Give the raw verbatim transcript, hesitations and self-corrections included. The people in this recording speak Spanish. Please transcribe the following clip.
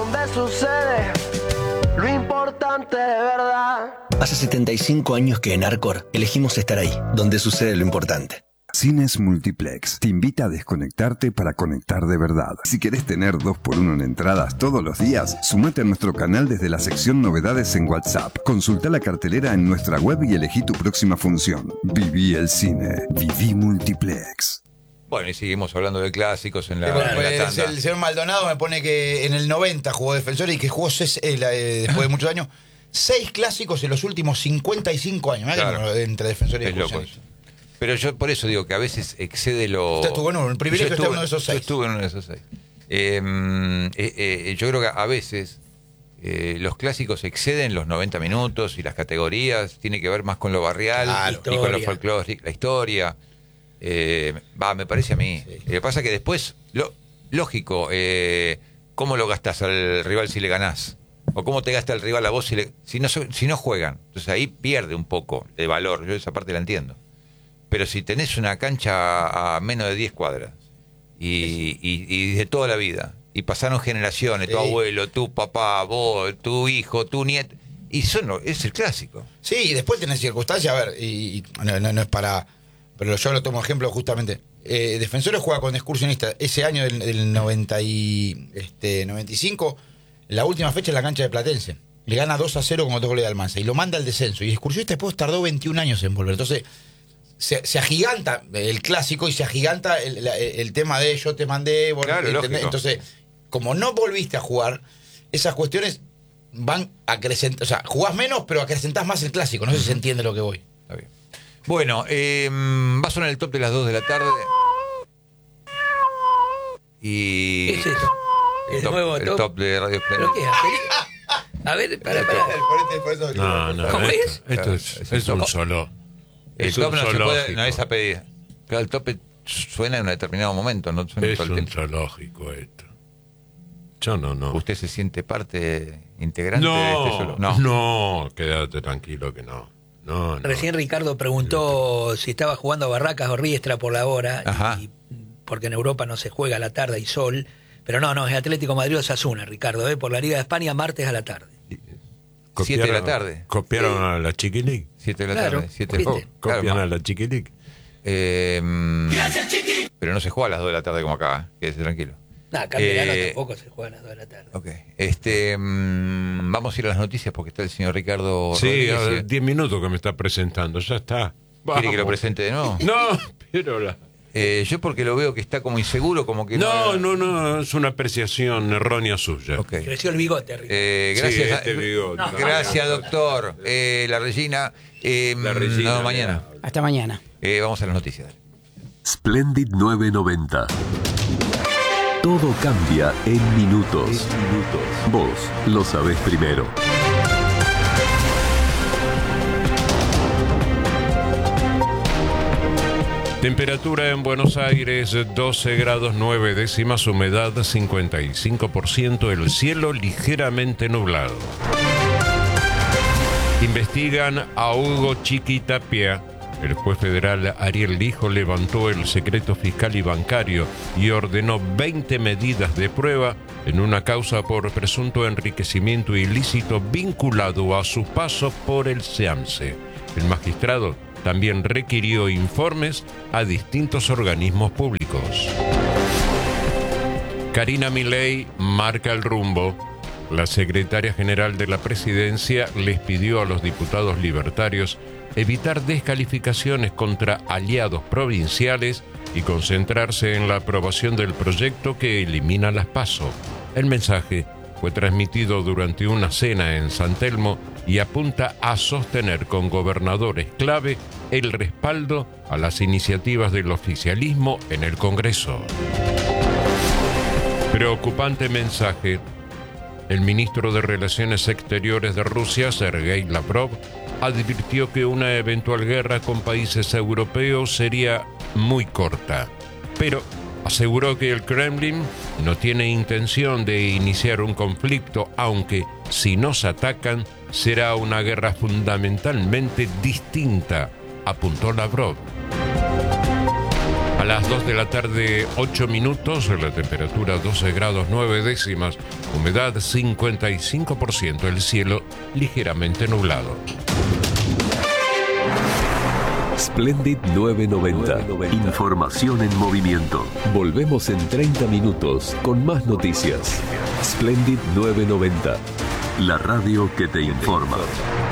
donde sucede lo importante de verdad. Hace setenta y cinco años que en Arcor elegimos estar ahí, donde sucede lo importante. Cines Multiplex te invita a desconectarte para conectar de verdad. Si querés tener dos por uno en entradas todos los días, sumate a nuestro canal desde la sección Novedades en WhatsApp. Consulta la cartelera en nuestra web y elegí tu próxima función. Viví el cine. Viví Multiplex. Bueno, y seguimos hablando de clásicos en la, bueno, en la pues, tanda. el señor Maldonado me pone que en el noventa jugó Defensor y que jugó seis, eh, la, eh, después de muchos años seis clásicos en los últimos cincuenta y cinco años. Claro. Entre Defensor y es loco eso. Pero yo por eso digo que a veces excede lo... Usted estuvo en uno, el privilegio de estar en uno de esos seis. Yo estuve en uno de esos seis. Eh, eh, eh, yo creo que a veces eh, los clásicos exceden los noventa minutos y las categorías. Tiene que ver más con lo barrial claro, y con lo folclórico, la historia. Eh, va, me parece a mí. Sí. Lo que pasa es que después, lo, lógico, eh, ¿cómo lo gastás al rival si le ganás? O cómo te gasta el rival a vos si, le, si, no, si no juegan. Entonces ahí pierde un poco de valor. Yo esa parte la entiendo. Pero si tenés una cancha a menos de diez cuadras y, y, y de toda la vida, y pasaron generaciones, sí. Tu abuelo, tu papá, vos, tu hijo, tu nieto, y eso no, es el clásico. Sí, y después tenés circunstancias, a ver, y, y no, no, no es para... Pero yo lo tomo ejemplo justamente. Eh, Defensores juega con Excursionistas ese año del, del noventa y, este, noventa y cinco, la última fecha en la cancha de Platense. Le gana dos a cero con otro gol de Almanza y lo manda al descenso. Y Excursionistas después tardó veintiún años en volver. Entonces... Se, se agiganta el clásico y se agiganta el, el, el tema de yo te mandé. Claro, entonces, como no volviste a jugar, esas cuestiones van acrecentando. O sea, jugás menos, pero acrecentás más el clásico. No sé si se entiende lo que voy. Está bien. Bueno, eh, va a sonar el top de las dos de la tarde. Y. ¿Qué es eso? El, top, nuevo el top? top de Radio Esplendor. ¿Pero qué es? A ver, para, para. No, no. ¿Cómo esto, es? Esto es, es, es un solo. El es top un no, se puede, no es a pedir. Claro, el top suena en un determinado momento. No suena es todo el un tiempo. zoológico esto. Yo no, no. ¿Usted se siente parte integrante no, de este zoológico? No, no, quédate tranquilo que no. No, no. Recién Ricardo preguntó si estaba jugando a Barracas o Riestra por la hora, y, porque en Europa no se juega a la tarde y sol. Pero no, no, es Atlético Madrid o Osasuna, Ricardo, ¿eh? Por la Liga de España, martes a la tarde. Siete de la tarde. ¿Copiaron sí. a la Chiqui League? Siete de la claro, tarde. Siete. Oh, ¿Copian claro, a la Chiqui League? Eh, Gracias, Chiqui. Pero no se juega a las dos de la tarde como acá, quédese tranquilo. No, acá en eh, verano tampoco se juega a las dos de la tarde. Ok. Este, mmm, vamos a ir a las noticias porque está el señor Ricardo Sí, a ver, diez minutos que me está presentando, ya está. Vamos. ¿Quiere que lo presente de nuevo? No, pero la... Eh, yo porque lo veo que está como inseguro, como que no... No, no, no, es una apreciación errónea suya. Okay. Creció el bigote, Ricardo. Eh, gracias, sí, este bigote. No, gracias, doctor. Eh, la Regina. Eh, la Regina. No, mañana. Hasta mañana. Eh, vamos a las noticias. Splendid nueve noventa. Todo cambia en minutos. minutos. Vos lo sabés primero. Temperatura en Buenos Aires, doce grados nueve décimas, humedad cincuenta y cinco por ciento, el cielo ligeramente nublado. Investigan a Hugo Chiquitapia. El juez federal Ariel Lijo levantó el secreto fiscal y bancario y ordenó veinte medidas de prueba en una causa por presunto enriquecimiento ilícito vinculado a su paso por el SEAMSE. El magistrado también requirió informes a distintos organismos públicos. Karina Milei marca el rumbo. La secretaria general de la presidencia les pidió a los diputados libertarios evitar descalificaciones contra aliados provinciales y concentrarse en la aprobación del proyecto que elimina las PASO. El mensaje fue transmitido durante una cena en San Telmo y apunta a sostener con gobernadores clave el respaldo a las iniciativas del oficialismo en el Congreso. Preocupante mensaje. El ministro de Relaciones Exteriores de Rusia, Sergei Lavrov, advirtió que una eventual guerra con países europeos sería muy corta, pero aseguró que el Kremlin no tiene intención de iniciar un conflicto, aunque si nos atacan será una guerra fundamentalmente distinta, apuntó Lavrov. A las dos de la tarde, ocho minutos, la temperatura doce grados nueve décimas, humedad cincuenta y cinco por ciento, el cielo ligeramente nublado. Splendid novecientos noventa. Información en movimiento. Volvemos en treinta minutos con más noticias. Splendid novecientos noventa. La radio que te informa.